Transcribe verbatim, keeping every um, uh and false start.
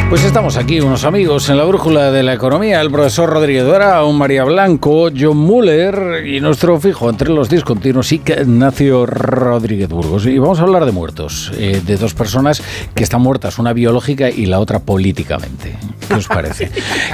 Pues estamos aquí, unos amigos en la brújula de la economía, el profesor Rodríguez Dora, un María Blanco, John Muller y nuestro fijo entre los discontinuos, Ignacio Rodríguez Burgos. Y vamos a hablar de muertos, eh, de dos personas que están muertas, una biológica y la otra políticamente. ¿Qué os parece?